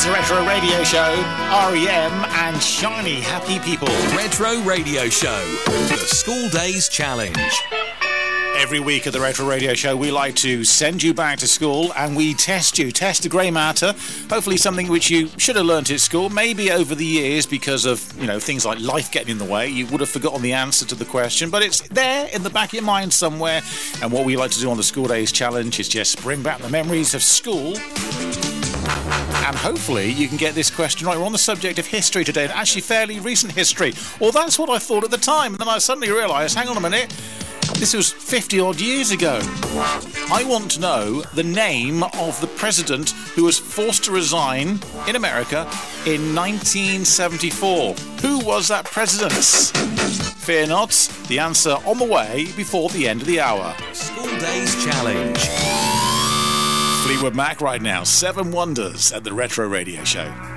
It's the Retro Radio Show, REM and Shiny Happy People. Retro Radio Show, the School Days Challenge. Every week at the Retro Radio Show, we like to send you back to school and we test the grey matter. Hopefully something which you should have learnt at school, maybe over the years because of, things like life getting in the way. You would have forgotten the answer to the question, but it's there in the back of your mind somewhere. And what we like to do on the School Days Challenge is just bring back the memories of school. And hopefully you can get this question right. We're on the subject of history today, and actually fairly recent history. Well, that's what I thought at the time. And then I suddenly realised, hang on a minute, this was 50 odd years ago. I want to know the name of the president who was forced to resign in America in 1974. Who was that president? Fear not, the answer on the way before the end of the hour. School Days Challenge. Fleetwood Mac right now, 7 Wonders at the Retro Radio Show.